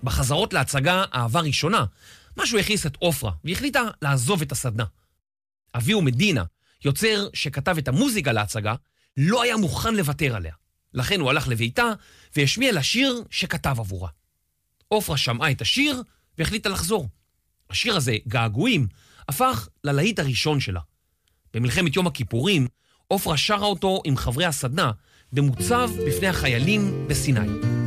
בחזרות להצגה אהבה ראשונה, משהו הכעיס את עופרה, והחליטה לעזוב את הסדנה. אביהו מדינה, יוצר שכתב את המוזיקה להצגה, לא היה מוכן לוותר עליה. לכן הוא הלך לביתה והשמיע לה שיר שכתב עבורה. עופרה שמעה את השיר והחליטה לחזור. השיר הזה, געגועים, הפך ללהיט הראשון שלה. במלחמת יום הכיפורים, עופרה שרה אותו עם חברי הסדנה, במוצב בפני החיילים בסיני.